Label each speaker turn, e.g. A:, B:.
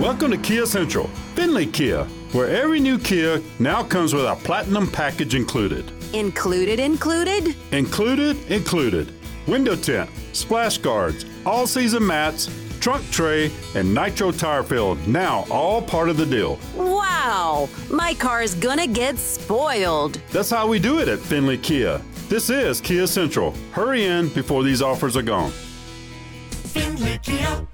A: Welcome to Kia Central, Findlay Kia, where every new Kia now comes with a platinum package included.
B: Included?
A: Included. Window tint, splash guards, all-season mats, trunk tray, and nitro tire fill, now all part of the deal.
B: Wow! My car's gonna get spoiled.
A: That's how we do it at Findlay Kia. This is Kia Central. Hurry in before these offers are gone.
C: Findlay Kia.